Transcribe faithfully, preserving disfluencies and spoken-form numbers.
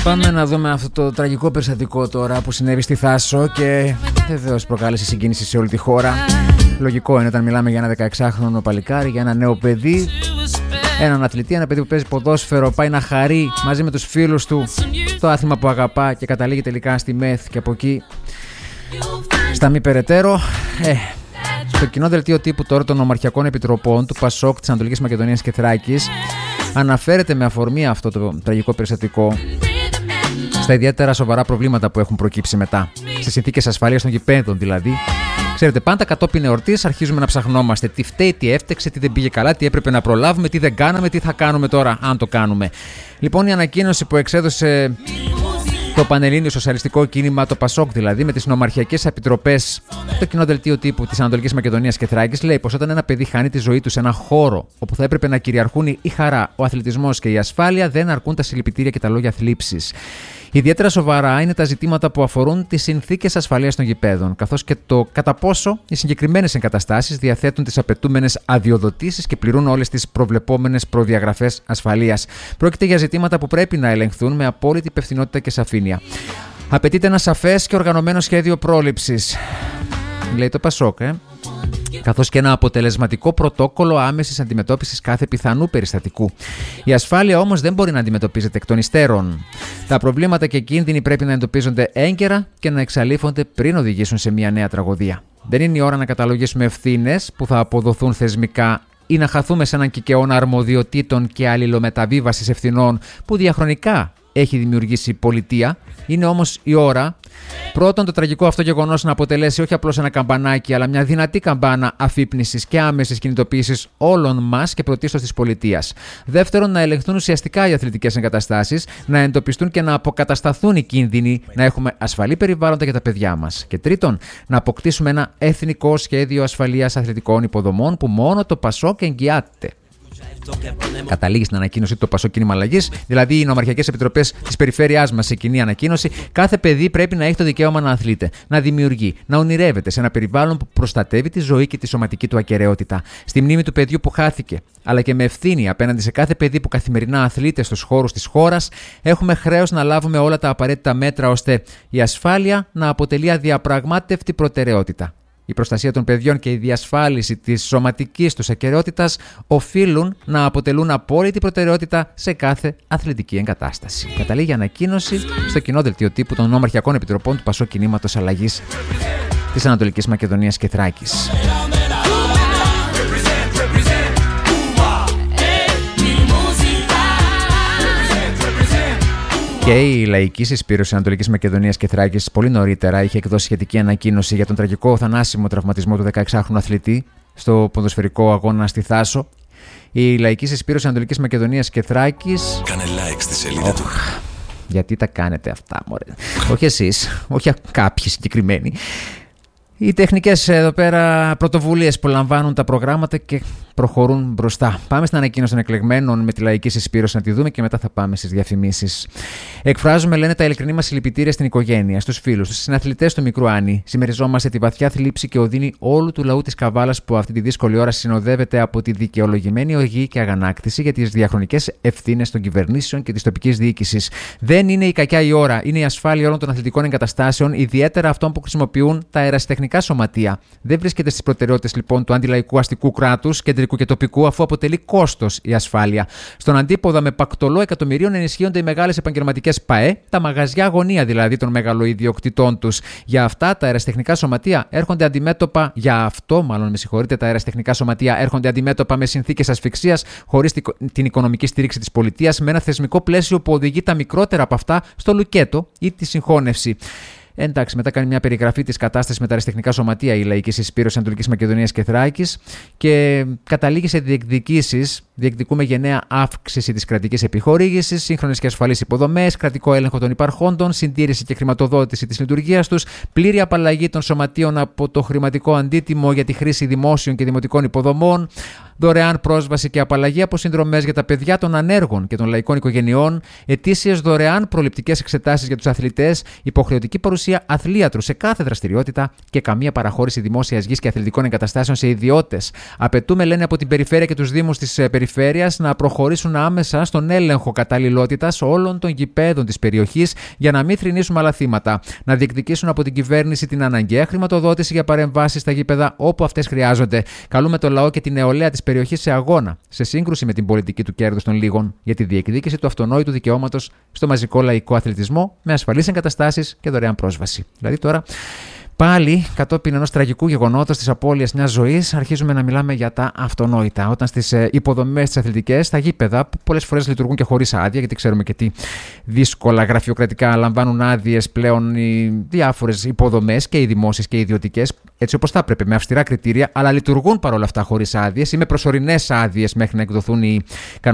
Πάμε να δούμε αυτό το τραγικό περιστατικό τώρα που συνέβη στη Θάσο και βεβαίως προκάλεσε συγκίνηση σε όλη τη χώρα. Λογικό είναι όταν μιλάμε για ένα δεκαεξάχρονο παλικάρι, για ένα νέο παιδί, έναν αθλητή, ένα παιδί που παίζει ποδόσφαιρο, πάει να χαρεί μαζί με τους φίλους του το άθλημα που αγαπά και καταλήγει τελικά στη ΜΕΘ και από εκεί στα μη περαιτέρω. Ε, το κοινό δελτίο τύπου τώρα των Ομαρχιακών Επιτροπών του ΠΑΣΟΚ της Ανατολικής Μακεδονίας και Θράκης αναφέρεται με αφορμή αυτό το τραγικό περιστατικό στα ιδιαίτερα σοβαρά προβλήματα που έχουν προκύψει μετά, στις συνθήκες ασφαλείας των γηπέδων δηλαδή. Ξέρετε, πάντα κατόπιν εορτής αρχίζουμε να ψαχνόμαστε τι φταίει, τι έφτεξε, τι δεν πήγε καλά, τι έπρεπε να προλάβουμε, τι δεν κάναμε, τι θα κάνουμε τώρα, αν το κάνουμε. Λοιπόν, η ανακοίνωση που εξέδωσε το Πανελλήνιο Σοσιαλιστικό Κίνημα, το ΠΑΣΟΚ δηλαδή, με τις νομαρχιακές επιτροπές, το κοινό δελτίο τύπου της Ανατολικής Μακεδονίας και Θράκης, λέει πως όταν ένα παιδί χάνει τη ζωή του σε ένα χώρο όπου θα έπρεπε να κυριαρχούν η χαρά, ο αθλητισμός και η ασφάλεια, δεν αρκούν τα συλληπιτήρια και τα λόγια θλίψης. Ιδιαίτερα σοβαρά είναι τα ζητήματα που αφορούν τις συνθήκες ασφαλείας των γηπέδων, καθώς και το κατά πόσο οι συγκεκριμένες εγκαταστάσεις διαθέτουν τις απαιτούμενες αδειοδοτήσεις και πληρούν όλες τις προβλεπόμενες προδιαγραφές ασφαλείας. Πρόκειται για ζητήματα που πρέπει να ελεγχθούν με απόλυτη υπευθυνότητα και σαφήνεια. Απαιτείται ένα σαφές και οργανωμένο σχέδιο πρόληψης, λέει το ΠΑΣΟΚ, ε? καθώς και ένα αποτελεσματικό πρωτόκολλο άμεσης αντιμετώπισης κάθε πιθανού περιστατικού. Η ασφάλεια όμως δεν μπορεί να αντιμετωπίζεται εκ των υστέρων. Τα προβλήματα και κίνδυνοι πρέπει να εντοπίζονται έγκαιρα και να εξαλείφονται πριν οδηγήσουν σε μια νέα τραγωδία. Δεν είναι η ώρα να καταλογίσουμε ευθύνες που θα αποδοθούν θεσμικά ή να χαθούμε σε έναν κικαιώνα αρμοδιοτήτων και αλληλομεταβίβασης ευθυνών που διαχρονικά έχει δημιουργήσει η πολιτεία. Είναι όμως η ώρα πρώτον το τραγικό αυτό γεγονός να αποτελέσει όχι απλώς ένα καμπανάκι, αλλά μια δυνατή καμπάνα αφύπνισης και άμεσης κινητοποίησης όλων μας και πρωτίστως της πολιτείας. Δεύτερον, να ελεγχθούν ουσιαστικά οι αθλητικές εγκαταστάσεις, να εντοπιστούν και να αποκατασταθούν οι κίνδυνοι, να έχουμε ασφαλή περιβάλλοντα για τα παιδιά μας. Και τρίτον, να αποκτήσουμε ένα εθνικό σχέδιο ασφαλείας αθλητικών υποδομών που μόνο το ΠΑΣΟΚ εγγυάται. Καταλήγει στην ανακοίνωση του ΠΑΣΟΚ Κίνημα Αλλαγής, δηλαδή οι νομαρχιακές επιτροπές της περιφέρειάς μας σε κοινή ανακοίνωση. Κάθε παιδί πρέπει να έχει το δικαίωμα να αθλείται, να δημιουργεί, να ονειρεύεται σε ένα περιβάλλον που προστατεύει τη ζωή και τη σωματική του ακεραιότητα. Στη μνήμη του παιδιού που χάθηκε, αλλά και με ευθύνη απέναντι σε κάθε παιδί που καθημερινά αθλείται στους χώρους της χώρας, έχουμε χρέος να λάβουμε όλα τα απαραίτητα μέτρα ώστε η ασφάλεια να αποτελεί αδιαπραγμάτευτη προτεραιότητα. Η προστασία των παιδιών και η διασφάλιση της σωματικής τους ακεραιότητας οφείλουν να αποτελούν απόλυτη προτεραιότητα σε κάθε αθλητική εγκατάσταση. Καταλήγει ανακοίνωση στο κοινό δελτίο τύπου των Νομαρχιακών Επιτροπών του ΠΑΣΟΚ Κινήματος Αλλαγής της Ανατολικής Μακεδονίας και Θράκης. Και η Λαϊκή Συσπήρωση Ανατολικής Μακεδονίας και Θράκης πολύ νωρίτερα είχε εκδώσει σχετική ανακοίνωση για τον τραγικό θανάσιμο τραυματισμό του δεκαεξάχρονου αθλητή στο ποδοσφαιρικό αγώνα στη Θάσο. Η Λαϊκή Συσπήρωση Ανατολικής Μακεδονίας και Θράκης. Κάνε like στη σελίδα oh, του. Γιατί τα κάνετε αυτά, μωρέ. Όχι εσείς, όχι κάποιοι συγκεκριμένοι. Οι τεχνικές εδώ πέρα πρωτοβουλίες που λαμβάνουν τα προγράμματα και προχωρούν μπροστά. Πάμε στην ανακοίνωση των εκλεγμένων με τη Λαϊκή Συσπήρωση να τη δούμε και μετά θα πάμε στις διαφημίσεις. Εκφράζουμε, λένε, τα ειλικρινή μας συλληπιτήρια στην οικογένεια, στους φίλους, στους συναθλητές του μικρού Άννη. Συμμεριζόμαστε τη βαθιά θλίψη και οδύνη όλου του λαού της Καβάλας που αυτή τη δύσκολη ώρα συνοδεύεται από τη δικαιολογημένη οργή και αγανάκτηση για τις διαχρονικές ευθύνες των κυβερνήσεων και της τοπικής διοίκησης. Δεν είναι η κακιά η ώρα, είναι η ασφάλεια όλων των αθλητικών εγκαταστάσεων, ιδιαίτερα αυτών που χρησιμοποιούν τα αερασιτεχνικά σωματεία. Δεν βρίσκεται στις προτεραιότητες λοιπόν του αντιλαϊκού αστικού κράτους, κεντρικού και τοπικού, αφού αποτελεί κόστος η ασφάλεια. Στον αντίποδα με πακτολό εκατομμυρίων ενισχύονται οι μεγάλες επαγγελματικές ΠΑΕ, τα μαγαζιά αγωνία δηλαδή των μεγαλοειδιοκτητών τους. Για αυτά τα αεραστεχνικά σωματεία έρχονται αντιμέτωπα, για αυτό μάλλον με συγχωρείτε, τα αεραστεχνικά σωματεία έρχονται αντιμέτωπα με συνθήκες ασφυξίας, χωρίς την οικονομική στήριξη της πολιτείας, με ένα θεσμικό πλαίσιο που οδηγεί τα μικρότερα από αυτά στο λουκέτο ή τη συγχώνευση. Εντάξει, μετά κάνει μια περιγραφή της κατάστασης με τα αεραστεχνικά σωματεία η Λαϊκή Συσπήρωση Ανατολικής Μακεδονίας και Θράκης και καταλήγει σε διεκδικήσεις. Διεκδικούμε γενναία αύξηση της κρατικής επιχορήγησης, σύγχρονες και ασφαλείς υποδομές, κρατικό έλεγχο των υπαρχόντων, συντήρηση και χρηματοδότηση της λειτουργίας τους, πλήρη απαλλαγή των σωματείων από το χρηματικό αντίτιμο για τη χρήση δημόσιων και δημοτικών υποδομών, δωρεάν πρόσβαση και απαλλαγή από συνδρομές για τα παιδιά των ανέργων και των λαϊκών οικογενειών, ετήσιες δωρεάν προληπτικές εξετάσεις για τους αθλητές, υποχρεωτική παρουσία αθλίατρου σε κάθε δραστηριότητα και καμία παραχώρηση δημόσιας γης και αθλητικών εγκαταστάσεων σε ιδιώτες. Απαιτούμε, λένε, από την Περιφέρεια και τους Δήμους της Περιφέρειας να προχωρήσουν άμεσα στον έλεγχο καταλληλότητας όλων των γηπέδων της περιοχής για να μην θρηνήσουμε άλλα θύματα. Να διεκδικήσουν από την κυβέρνηση την αναγκαία χρηματοδότηση για παρεμβάσεις στα γήπεδα όπου αυτές χρειάζονται. Καλούμε το λαό και την νεολαία της περιοχής σε αγώνα, σε σύγκρουση με την πολιτική του κέρδους των λίγων, για τη διεκδίκηση του αυτονόητου δικαιώματος στο μαζικό λαϊκό αθλητισμό με ασφαλείς εγκαταστάσεις και δωρεάν πρόσβαση. Δηλαδή τώρα. Πάλι, κατόπιν ενός τραγικού γεγονότος της απώλειας μιας ζωής, αρχίζουμε να μιλάμε για τα αυτονόητα. Όταν στις υποδομές τις αθλητικές, τα γήπεδα, που πολλές φορές λειτουργούν και χωρίς άδεια, γιατί ξέρουμε και τι δύσκολα γραφειοκρατικά λαμβάνουν άδειες πλέον οι διάφορες υποδομές, και οι δημόσιες και οι ιδιωτικές, έτσι όπως θα έπρεπε, με αυστηρά κριτήρια, αλλά λειτουργούν παρόλα αυτά χωρίς άδειες ή με προσωρινές άδειες μέχρι να εκδοθούν οι κανονικές.